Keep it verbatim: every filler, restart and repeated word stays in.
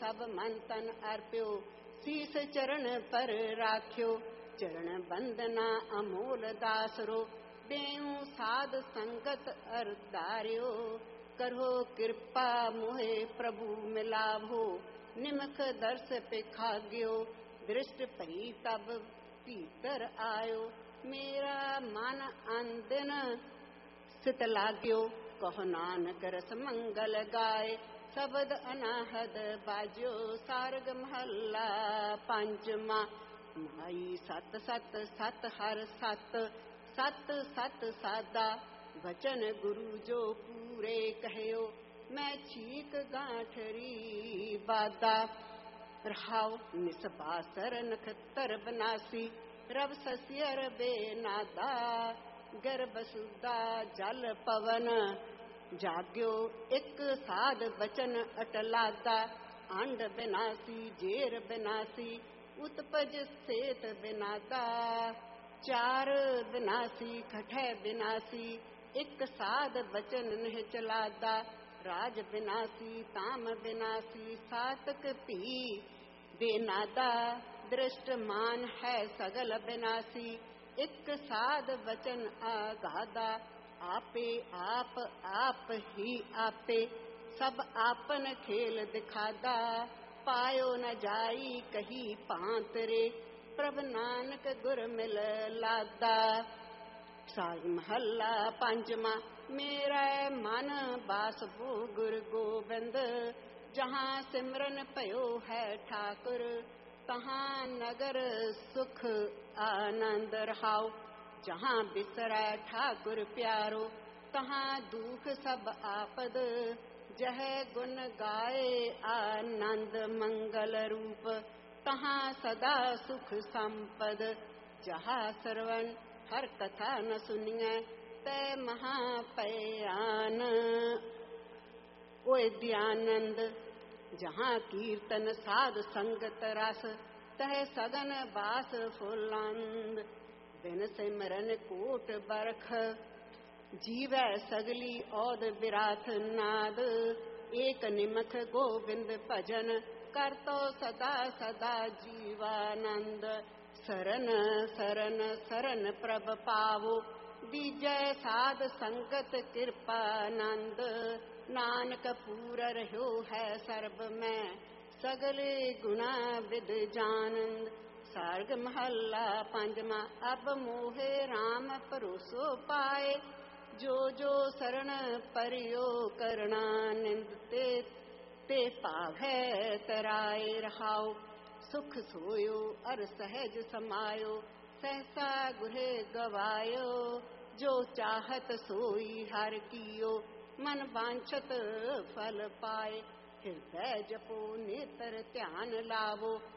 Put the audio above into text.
सब मन तन अर्प्यो, शीस चरण पर राख्यो, चरण बंदना अमोल दासरो, बेऊ साध संगत अरदार्यो, करो कृपा मोहे प्रभु मिलाभो, निमख दर्श पेखाग्यो, दृष्ट पई तब भीतर आयो, मेरा मन अंदिन सित लाग्यो, कहो नानक रस मंगल गाय, शब्द अनाहद बाजो, सारग महला पंचमा, माई सत सत सत हर सत, सत सत सादा, वचन गुरु जो पूरे कहयो, मैं छीक गांठरी बादा, रहाव निसबासर नखतर बनासी, रब ससियर बेनादा, गर्भ सुदा जल पवन, जाग्यो एक साध बचन अटलादा, आंड बिनासी जेर बिनासी, उत्पज सेत बिनादा, चार बिनासी खठै बिनासी, एक साध बचन नह चलादा, राज बिनासी ताम बिनासी, सातक पी बेनादा, दृष्ट मान है सगल बिनासी, एक साध वचन आगादा, आपे आप आप ही आपे, सब आपन खेल दिखादा, पायो न जाई कही पांतरे, प्रभ नानक गुर मिल लादा। साग महला पंचमा, मेरा मन बास भो गुर गोबिंद, जहाँ सिमरन पयो है ठाकुर, तहाँ नगर सुख आनंद रहाओ, जहाँ बिसरै ठाकुर प्यारो, तहाँ दुख सब आपद, जह गुण गाए आनंद मंगल रूप, तहाँ सदा सुख संपद, जहाँ श्रवण हर कथा न सुनिए, तय महापयान ओए दयानंद, जहाँ कीर्तन साध संगत रस, तह सगन बास फुलांद, बिन सिमरन कोट बरख, जीवै सगली औद विराथ नाद, एक निमख गोविंद भजन, करतो सदा सदा जीवानंद, सरन सरन सरन प्रभ पावो, दीजय साध संगत कृपानंद, नानक पूर रह्यो है सर्ब में, सगले गुणा विद जानंद। सार्ग महला पंजमा, अब मोहे राम परोसो पाए, जो जो शरण परियो करणानंद, ते ते पावै तराए रहाओ, सुख सोयो अर सहज समायो, सहसा गुहे गवायो, जो चाहत सोई हर कियो, मन वांछत फल पाए, हृदय जपो नेत्र ध्यान लावो,